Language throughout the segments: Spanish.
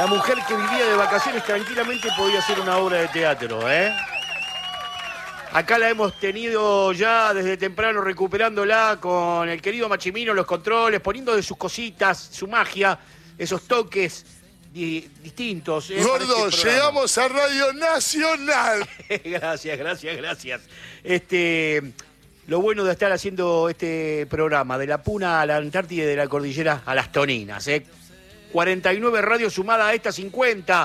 La mujer que vivía de vacaciones tranquilamente podía hacer una obra de teatro, ¿eh? Acá la hemos tenido ya desde temprano recuperándola con el querido Machimino, los controles, poniendo de sus cositas, su magia, esos toques distintos. Gordo, este llegamos a Radio Nacional. Gracias. Lo bueno de estar haciendo este programa, de la Puna a la Antártida y de la Cordillera a las Toninas, 49 radios sumadas a estas 50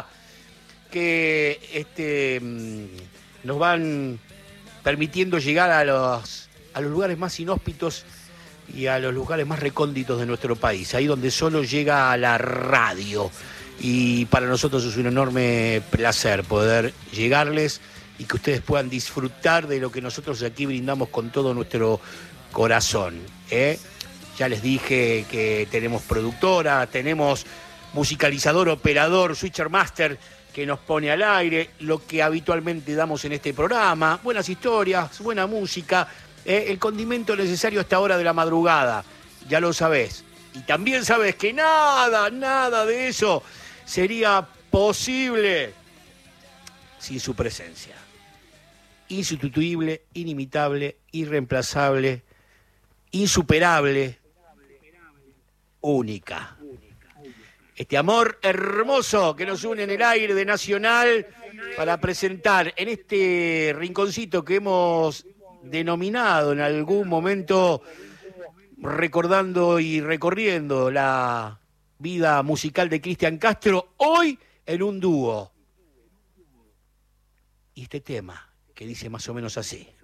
que nos van permitiendo llegar a los lugares más inhóspitos y a los lugares más recónditos de nuestro país, ahí donde solo llega la radio. Y para nosotros es un enorme placer poder llegarles y que ustedes puedan disfrutar de lo que nosotros aquí brindamos con todo nuestro corazón. Ya les dije que tenemos productora, tenemos musicalizador, operador, switcher master, que nos pone al aire, lo que habitualmente damos en este programa, buenas historias, buena música, el condimento necesario a esta hora de la madrugada, ya lo sabés. Y también sabés que nada de eso sería posible sin su presencia. Insustituible, inimitable, irreemplazable, insuperable, única. Este amor hermoso que nos une en el aire de Nacional para presentar en este rinconcito que hemos denominado en algún momento recordando y recorriendo la vida musical de Cristian Castro, hoy en un dúo. Y este tema que dice más o menos así.